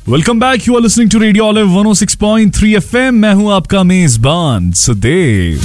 Welcome back, you are listening to radio olive 106.3 FM। मैं हूं आपका मेजबान सुदेव।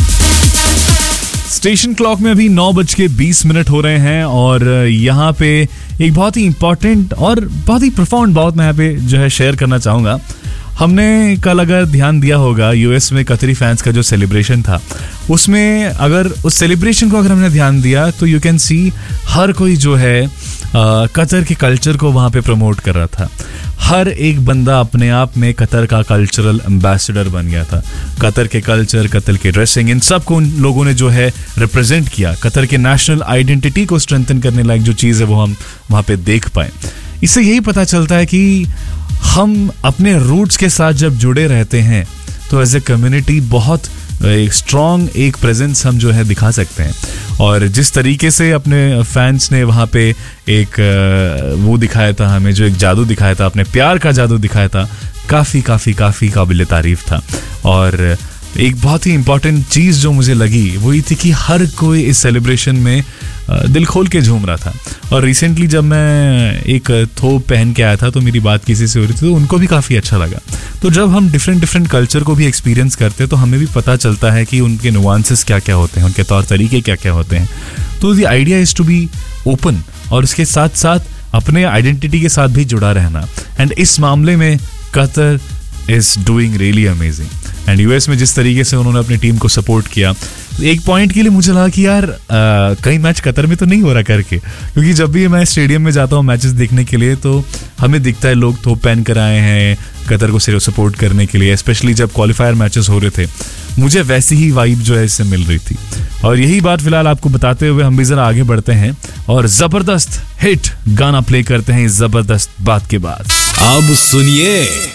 स्टेशन क्लॉक में अभी 9:20 हो रहे हैं और यहाँ पे एक बहुत ही इंपॉर्टेंट और बहुत ही प्रोफाउंड बात मैं यहाँ पे जो है शेयर करना चाहूँगा। हमने कल अगर ध्यान दिया होगा यूएस में कतरी फैंस का जो सेलिब्रेशन था, उसमें अगर उस सेलिब्रेशन को अगर हमने ध्यान दिया तो यू कैन सी हर कोई जो है कतर के कल्चर को वहाँ पे प्रमोट कर रहा था। हर एक बंदा अपने आप में कतर का कल्चरल एम्बेसडर बन गया था। कतर के कल्चर, कतर के ड्रेसिंग, इन सब को उन लोगों ने जो है रिप्रेजेंट किया। कतर के नेशनल आइडेंटिटी को स्ट्रेंथन करने लायक जो चीज़ है वो हम वहाँ पे देख पाए। इससे यही पता चलता है कि हम अपने रूट्स के साथ जब जुड़े रहते हैं तो एज ए कम्युनिटी बहुत एक स्ट्रॉन्ग एक प्रेजेंस हम जो है दिखा सकते हैं। और जिस तरीके से अपने फैंस ने वहाँ पे एक वो दिखाया था, हमें जो एक जादू दिखाया था, अपने प्यार का जादू दिखाया था, काफ़ी काबिल तारीफ था। और एक बहुत ही इम्पॉर्टेंट चीज़ जो मुझे लगी वो ये थी कि हर कोई इस सेलिब्रेशन में दिल खोल के झूम रहा था। और रिसेंटली जब मैं एक थोप पहन के आया था तो मेरी बात किसी से हो रही थी तो उनको भी काफ़ी अच्छा लगा। तो जब हम डिफरेंट कल्चर को भी एक्सपीरियंस करते हैं तो हमें भी पता चलता है कि उनके नुआंसेस क्या क्या होते हैं, उनके तौर तरीके क्या क्या होते हैं। तो the idea is to be open और उसके साथ साथ अपने आइडेंटिटी के साथ भी जुड़ा रहना। एंड इस मामले में Qatar is doing really amazing. And US में जिस तरीके से उन्होंने अपनी टीम को सपोर्ट किया, एक पॉइंट के लिए मुझे लगा कि यार कई मैच कतर में तो नहीं हो रहा करके, क्योंकि जब भी मैं स्टेडियम में जाता हूँ मैचेस देखने के लिए तो हमें दिखता है लोग थोप पहन कर आए हैं कतर को सिर्फ सपोर्ट करने के लिए। स्पेशली जब क्वालिफायर मैचेस हो रहे थे मुझे वैसी ही वाइब जो है इससे मिल रही थी। और यही बात फिलहाल आपको बताते हुए हम भी जरा आगे बढ़ते हैं और जबरदस्त हिट गाना प्ले करते हैं इस जबरदस्त बात के बाद। अब सुनिए